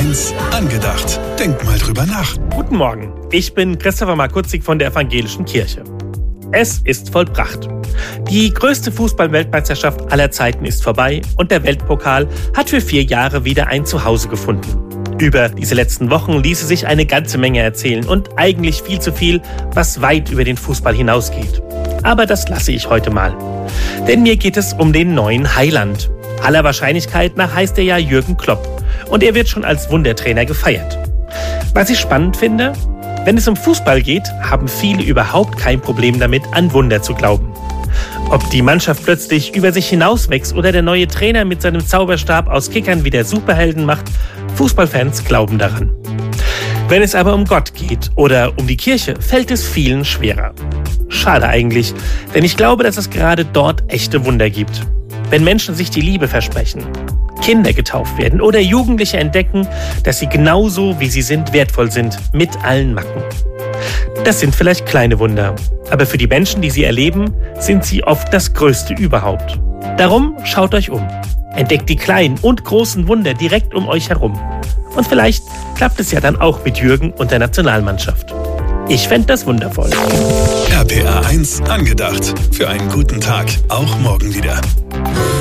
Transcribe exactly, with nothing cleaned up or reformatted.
eins angedacht. Denk mal drüber nach. Guten Morgen, ich bin Christopher Markutzig von der Evangelischen Kirche. Es ist vollbracht. Die größte Fußball-Weltmeisterschaft aller Zeiten ist vorbei und der Weltpokal hat für vier Jahre wieder ein Zuhause gefunden. Über diese letzten Wochen ließe sich eine ganze Menge erzählen und eigentlich viel zu viel, was weit über den Fußball hinausgeht. Aber das lasse ich heute mal. Denn mir geht es um den neuen Heiland. Aller Wahrscheinlichkeit nach heißt er ja Jürgen Klopp und er wird schon als Wundertrainer gefeiert. Was ich spannend finde, wenn es um Fußball geht, haben viele überhaupt kein Problem damit, an Wunder zu glauben. Ob die Mannschaft plötzlich über sich hinauswächst oder der neue Trainer mit seinem Zauberstab aus Kickern wieder Superhelden macht, Fußballfans glauben daran. Wenn es aber um Gott geht oder um die Kirche, fällt es vielen schwerer. Schade eigentlich, denn ich glaube, dass es gerade dort echte Wunder gibt. Wenn Menschen sich die Liebe versprechen, Kinder getauft werden oder Jugendliche entdecken, dass sie genauso, wie sie sind, wertvoll sind, mit allen Macken. Das sind vielleicht kleine Wunder, aber für die Menschen, die sie erleben, sind sie oft das Größte überhaupt. Darum schaut euch um. Entdeckt die kleinen und großen Wunder direkt um euch herum. Und vielleicht klappt es ja dann auch mit Jürgen und der Nationalmannschaft. Ich fände das wundervoll. R P R eins angedacht. Für einen guten Tag. Auch morgen wieder.